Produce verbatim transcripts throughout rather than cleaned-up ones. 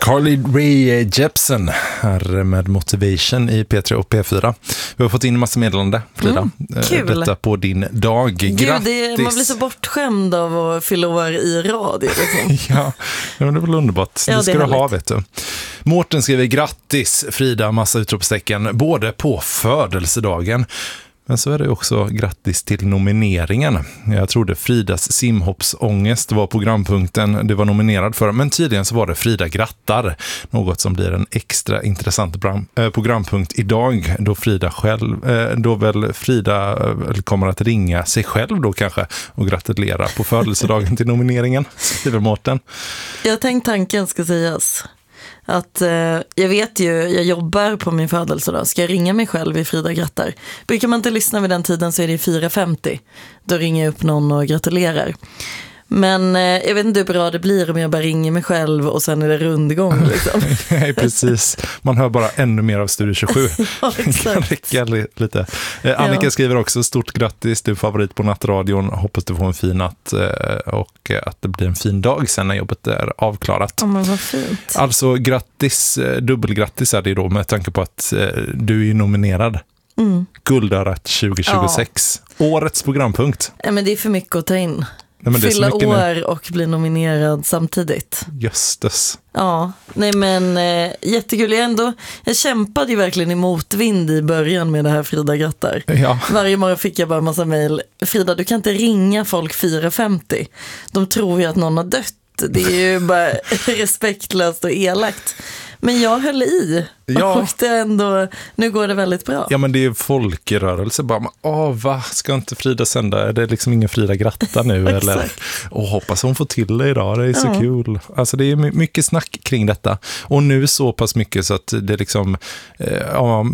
Carly Rae Jepsen här med Motivation i P tre och P fyra. Vi har fått in en massa meddelande, Frida. Mm, kul. Detta på din dag. Gud, det, man blir så bortskämd av att fylla år i radio. Liksom. ja, det är väl underbart. Ja, det ska det du härligt. ha, vet du. Mårten skriver grattis, Frida, massa utropstecken, både på födelsedagen. Men så är det också grattis till nomineringen. Jag trodde Fridas simhoppsångest var programpunkten det var nominerad för. Men tydligen så var det Frida grattar. Något som blir en extra intressant programpunkt idag. Då Frida själv, då väl Frida kommer att ringa sig själv då kanske. Och gratulera på födelsedagen till nomineringen. Skriver Mårten. Jag tänkte tanken ska sägas. Att eh, jag vet ju, jag jobbar på min födelsedag. Ska jag ringa mig själv i Frida grattar? Brukar man inte lyssna vid den tiden så är det fyra femtio. Då ringer jag upp någon och gratulerar. Men eh, jag vet inte hur bra det blir om jag bara ringer mig själv och sen är det rundgång. Liksom. Nej, precis. Man hör bara ännu mer av Studio tjugosju. Ja, exakt. Räcka lite. Eh, Annika Ja. skriver också stort grattis, du är favorit på nattradion. Hoppas du får en fin natt eh, och att det blir en fin dag sen när jobbet är avklarat. Ja, men vad fint. Alltså grattis, eh, dubbelgrattis är det då med tanke på att eh, du är nominerad. Mm. Guldörat tjugo tjugosex. Ja. Årets programpunkt. Ja, men det är för mycket att ta in. Nej, men det är så Fylla mycket år nu. och bli nominerad samtidigt. Jöstes. Ja, nej men eh, jättekul. Jag, ändå, jag kämpade ju verkligen i motvind i början med det här Frida grattar. Ja. Varje morgon fick jag bara en massa mejl. Frida, du kan inte ringa folk fyra femtio. De tror ju att någon har dött. Det är ju bara respektlöst och elakt. Men jag höll i. Ja. Och det ändå, nu går det väldigt bra. Ja, men det är folkrörelse. Bara, åh, va? Ska inte Frida sända? Är det liksom ingen Frida gratta nu? Eller, åh, hoppas hon får till det idag. Det är så Ja. kul. Alltså, det är mycket snack kring detta. Och nu så pass mycket så att det liksom eh, ja,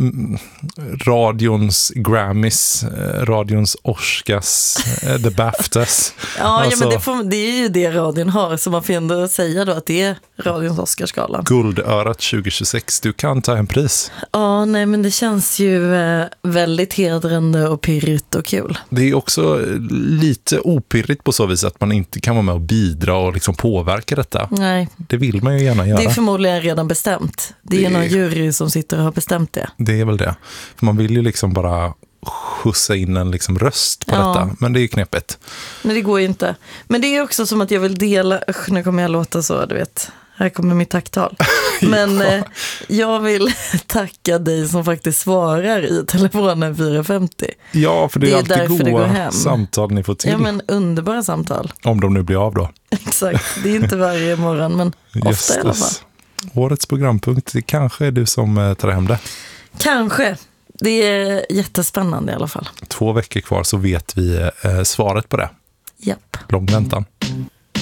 radions Grammys, eh, radions Oscars, eh, The Baftas. Ja, alltså, ja men det, får, det är ju det radion har. Så man får ändå säga då att det är radions Oscarsgalan. Guldörat tjugo tjugosex. Du kan ta en pris. Ja, nej men det känns ju eh, väldigt hedrande och pirrigt och kul. Det är också lite opirrigt på så vis att man inte kan vara med och bidra och liksom påverka detta. Nej. Det vill man ju gärna göra. Det är förmodligen redan bestämt. Det är Det- ju någon jury som sitter och har bestämt det. Det är väl det. För man vill ju liksom bara skjutsa in en liksom röst på Ja. detta. Men det är ju knepigt. Men det går ju inte. Men det är också som att jag vill dela, usch, nu kommer jag låta så, du vet. Här kommer mitt tacktal. Men Ja. eh, jag vill tacka dig som faktiskt svarar i telefonen fyra femtio. Ja, för det är, Det är alltid därför det går goda hem. samtal ni får till. Ja, men underbara samtal. Om de nu blir av då. Exakt, det är inte varje morgon, men ofta i alla fall. Jösses. Årets programpunkt, det kanske är du som eh, tar hem det. Kanske. Det är jättespännande i alla fall. Två veckor kvar så vet vi eh, svaret på det. Japp. Lång väntan.